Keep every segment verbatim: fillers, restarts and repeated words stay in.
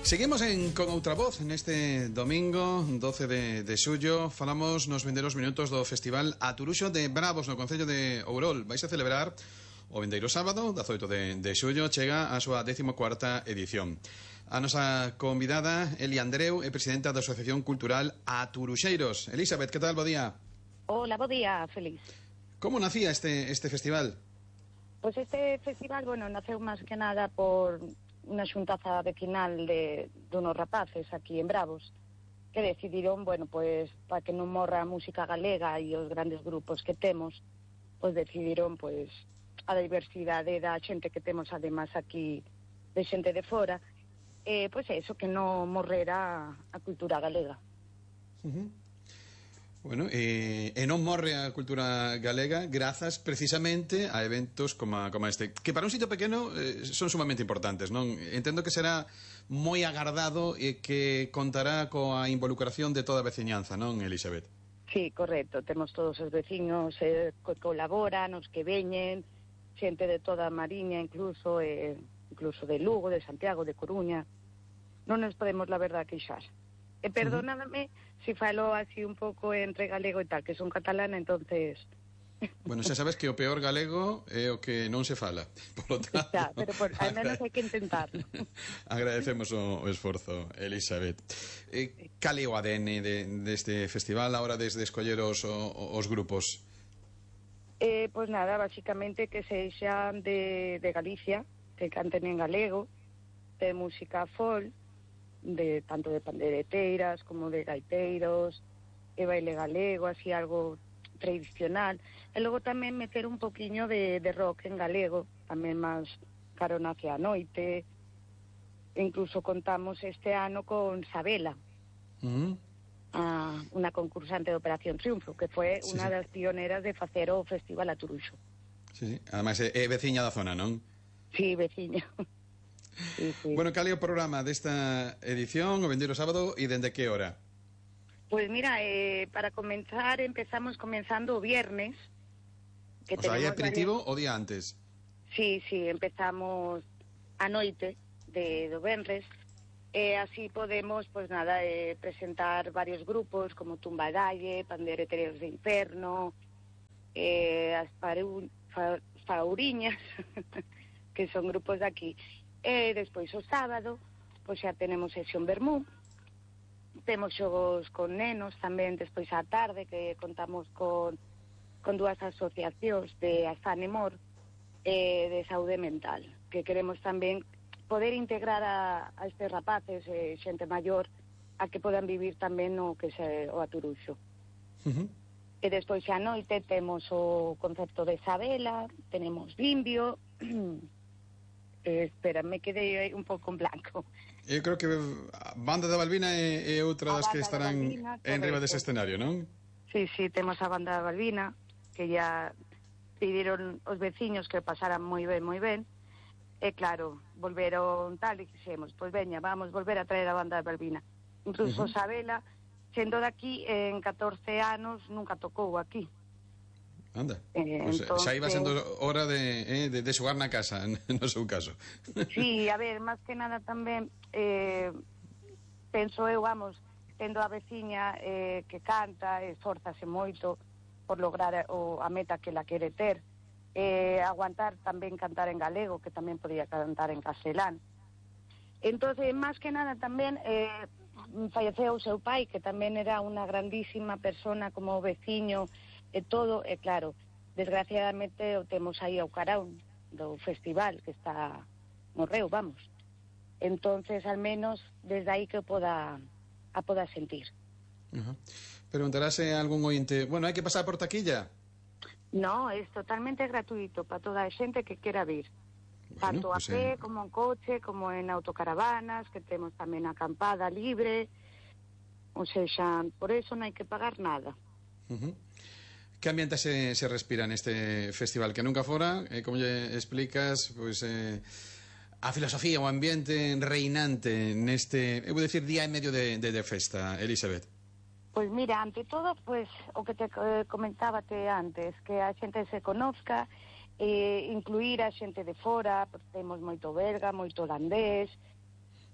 Seguimos en Con Outra Voz neste domingo doce de, de xullo. Falamos nos vindeiros minutos do Festival Aturuxo de Bravos no Concello de Ourol. Vais a celebrar o vindeiro sábado, dezoito de, de xullo, chega a súa décimo cuarta edición. A nosa convidada, Eli Andreu, é presidenta da Asociación Cultural Aturuxeiros. Elizabeth, que tal? Bo día. Hola, bo día, feliz. Como nacía este, este festival? Pois pues este festival, bueno, naceu máis que nada por unha xuntaza vecinal de, de unos rapaces aquí en Bravos, que decidiron, bueno, pues, para que non morra a música galega e os grandes grupos que temos, pues decidiron, pues, a diversidade da xente que temos además aquí de xente de fora, eh, pois pues eso, que non morrera a cultura galega. Uh-huh. Bueno, eh, e non morre a cultura galega grazas precisamente a eventos como, como este, que para un sitio pequeno eh, son sumamente importantes, non? Entendo que será moi agardado e que contará coa involucración de toda a veciñanza, non, Elizabeth? Sí, correcto, temos todos os veciños eh, que colaboran, os que veñen, xente de toda a Mariña, incluso eh, incluso de Lugo, de Santiago, de Coruña. Non nos podemos, la verdad, queixar. E perdóname uh-huh. si falo así un pouco entre galego e tal, que son catalana, entonces... Bueno, xa sabes que o peor galego é o que non se fala. Por lo tanto, xa, pero por, al menos hai que intentarlo. Agradecemos o, o esforzo, Elizabeth. Eh, cal é o A D N de, deste festival a hora de escoller os, os grupos? Eh, pois pues nada, basicamente que sexan de, de Galicia, que canten en galego, de música folk, de tanto de pandereteiras como de gaiteiros, e baile galego, así algo tradicional, e logo tamén meter un poquiño de, de rock en galego, tamén máis carón hacia a noite. E incluso contamos este ano con Sabela, uh-huh. a, unha concursante de Operación Triunfo, que foi sí, unha sí. das pioneras de facer o Festival Aturuxo. Sí, sí. Ademais é, é veciña da zona, non? Sí, veciña. Sí, sí. Bueno, cal é o programa desta edición, o vindeiro sábado, e dende que hora? Pois pues mira, eh, para comenzar, empezamos comenzando o viernes. Que o sea, hai aperitivo varios... o día antes? Sí, sí, empezamos a noite de, do venres, e así podemos, pois pues nada, eh, presentar varios grupos, como Tumba Dalle, Pandereteros de Inferno, eh, as Faru... Fa... Fauriñas, que son grupos de aquí. E despois o sábado pois xa tenemos sesión vermú, temos xogos con nenos tamén despois á tarde, que contamos con, con dúas asociacións de Alzheimer e de saúde mental, que queremos tamén poder integrar a, a estes rapaces e xente maior a que podan vivir tamén o que se o Aturuxo. Uh-huh. E despois xa noite temos o concepto de Sabela, tenemos Bimbio. Eh, espera, me quedei un pouco en blanco. Eu creo que a Banda da Balbina é, é outra das que estarán en riba dese escenario, non? Sí, sí, temos a Banda da Balbina, que ya pediron os veciños que pasaran moi ben, moi ben, e claro, volveron tal, e dixemos, pois veña, vamos volver a traer a Banda da Balbina. Incluso uh-huh. Sabela, sendo daqui, en catorce anos, nunca tocou aquí. Anda, eh, pues, entonces... xa iba sendo hora de, eh, de, de xogar na casa, no seu caso. Sí, a ver, máis que nada tamén eh, penso eu, vamos, tendo a veciña eh, que canta, esforzase moito por lograr o, a meta que la quere ter, eh, aguantar tamén cantar en galego, que tamén podía cantar en castelán. Entonces, máis que nada tamén eh, falleceu o seu pai, que tamén era unha grandísima persona como veciño e todo, e claro, desgraciadamente o temos aí ao carón do festival, que está morreu, vamos. Entonces, al menos, desde aí que o poda a poda sentir. Uh-huh. Preguntarase algún ointe, bueno, hai que pasar por taquilla? No, é totalmente gratuito para toda a xente que quera vir. Bueno, tanto pues, a pé, eh... como en coche, como en autocaravanas, que temos tamén acampada libre, ou seja, por eso non hai que pagar nada. Uh-huh. Que ambiente se, se respira neste festival? Que nunca fora, eh, como lle explicas, pois, eh, a filosofía, o ambiente reinante neste, eu vou decir, día e medio de, de, de festa, Elizabeth? Pois mira, ante todo, pois, o que te eh, comentábate antes, que a xente se conozca, eh, incluir a xente de fora, porque temos moito belga, moito holandés,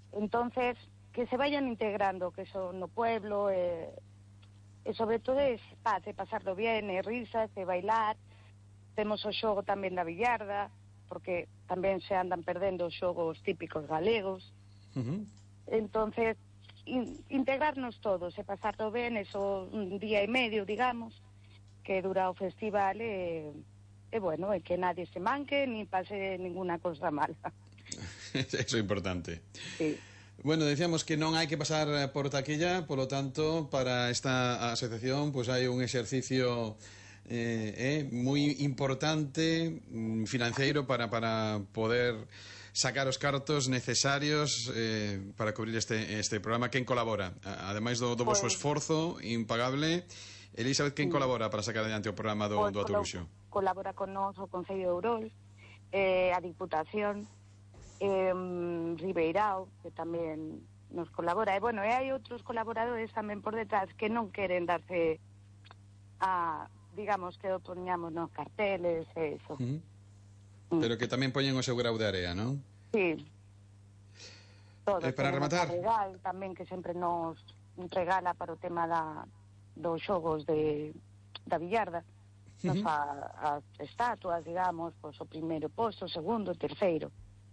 entonces que se vayan integrando, que son no pueblo, e, e sobre todo é paz, e pasarlo bien, e risas, e bailar. Temos o xogo tamén da billarda, porque tamén se andan perdendo os xogos típicos galegos. Uh-huh. Entonces, in, integrarnos todos e pasarlo ben, eso un día e medio, digamos, que dura o festival, e, e bueno, e que nadie se manque, ni pase ninguna cosa mala. Eso é importante. Sí. Bueno, decíamos que non hai que pasar por taquilla, polo tanto, para esta asociación pues hai un exercicio eh, eh, moi importante, financeiro, para, para poder sacar os cartos necesarios eh, para cubrir este, este programa. Quen colabora? Ademais do, do vosso Pues, esforzo impagable, Elizabeth, quen colabora para sacar adiante o programa do, pues, do Aturuxo? Colabora con nós o Concello de Ourol, eh, a Diputación, eh, Ribeirao, que tamén nos colabora. E, bueno, e hai outros colaboradores tamén por detrás que non queren darse a, digamos, que o poñamos nos carteles e eso. Uh-huh. Mm. Pero que tamén poñen o seu grau de area, non? Sí. Todo. Eh, para rematar? Regal, tamén que sempre nos regala para o tema da, dos xogos de, da billarda. Nos Uh-huh. fa as estatuas, digamos, pois o primeiro posto, o segundo, o terceiro.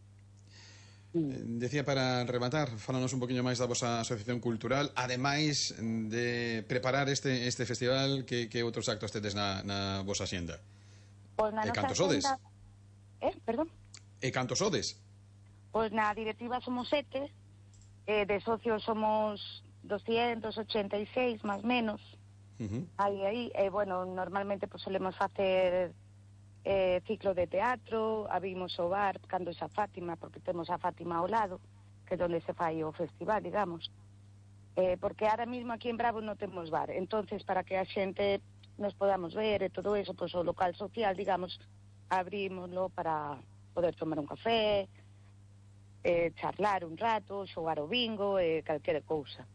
Decía, para rematar, fálanos un poquinho máis da vosa asociación cultural, ademais de preparar este este festival, que, que outros actos tedes na, na vosa xenda? Pois na E nosa cantos sodes? xenda... Eh, perdón? E cantos sodes? Pois na directiva somos sete, eh, de socios somos doscientos ochenta e seis, máis menos. Uh-huh. Aí, aí, e, bueno, normalmente pois solemos facer eh, ciclo de teatro, abrimos o bar cando esa Fátima, porque temos a Fátima ao lado, que é onde se fai o festival, digamos. Eh, porque ahora mismo aquí en Bravo non temos bar, entonces para que a xente nos podamos ver e todo eso, pois o local social, digamos, abrímoslo para poder tomar un café, eh, charlar un rato, xogar o bingo e calquera cousa.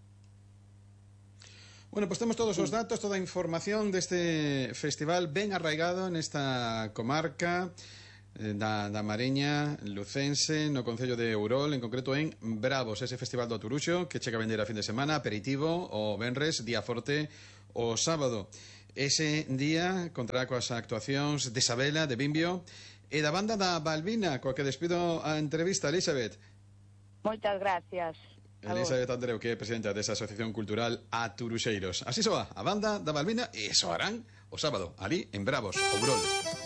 Bueno, pues temos todos os datos, toda a información deste festival ben arraigado nesta comarca eh, da, da Mariña lucense, no concello de Ourol, en concreto en Bravos, ese festival do Aturuxo que chega a vender a fin de semana, aperitivo o venres, día forte o sábado. Ese día contará coas actuacións de Sabela, de Bimbio e da banda da Balbina, coa que despido a entrevista. Elizabeth. Moitas gracias. Elizabeth Andreu, que é presidenta desa Asociación Cultural Aturuxeiros. Así soa a banda da Balbina, e soarán o sábado, ali en Bravos, Ourol.